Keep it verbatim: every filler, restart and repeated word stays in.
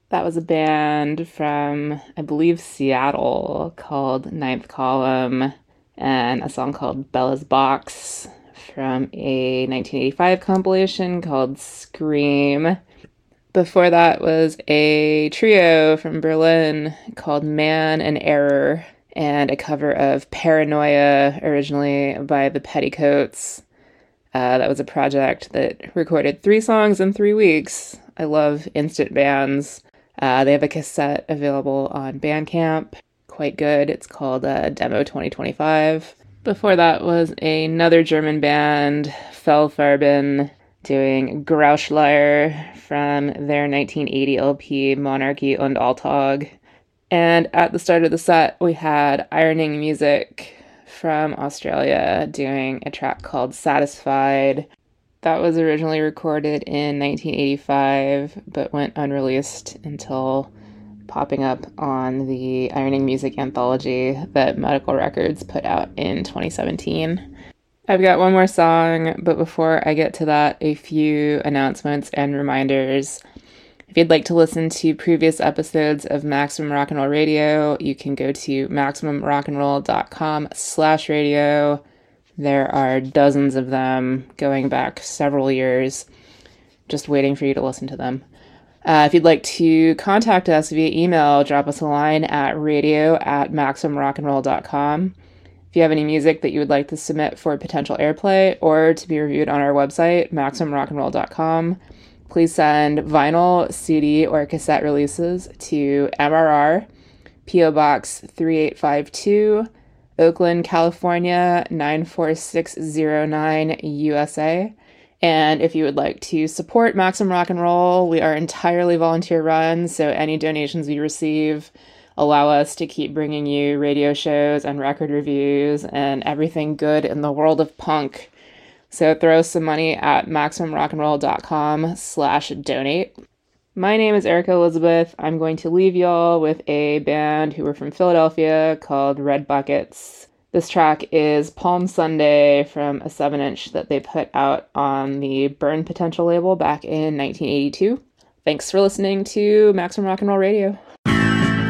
That was a band from, I believe, Seattle called Ninth Column, and a song called Bella's Box from a nineteen eighty-five compilation called Scream. Before that was a trio from Berlin called Man and Error, and a cover of Paranoia, originally by the Petticoats. Uh, that was a project that recorded three songs in three weeks. I love instant bands. Uh, they have a cassette available on Bandcamp. Quite good. It's called uh, Demo twenty twenty-five. Before that was another German band, Fellfarben, doing Grauschleier from their nineteen eighty L P Monarchy und Alltag. And at the start of the set, we had Ironing Music from Australia doing a track called Satisfied. That was originally recorded in nineteen eighty-five, but went unreleased until popping up on the Ironing Music anthology that Medical Records put out in twenty seventeen. I've got one more song, but before I get to that, a few announcements and reminders. If you'd like to listen to previous episodes of Maximum Rock and Roll Radio, you can go to maximumrockandroll.com slash radio. There are dozens of them going back several years, just waiting for you to listen to them. Uh, if you'd like to contact us via email, drop us a line at radio at maximumrockandroll.com. If you have any music that you would like to submit for potential airplay or to be reviewed on our website, maximumrockandroll dot com, please send vinyl, C D, or cassette releases to M R R, P O Box three eight five two, Oakland, California nine four six zero nine, U S A. And if you would like to support Maximum Rock and Roll, we are entirely volunteer run, so any donations we receive allow us to keep bringing you radio shows and record reviews and everything good in the world of punk. So throw some money at maximumrockandroll.com slash donate. My name is Erica Elizabeth. I'm going to leave y'all with a band who were from Philadelphia called Red Buckets. This track is Palm Sunday from a seven inch that they put out on the Burn Potential label back in nineteen eighty-two. Thanks for listening to Maximum Rock and Roll Radio.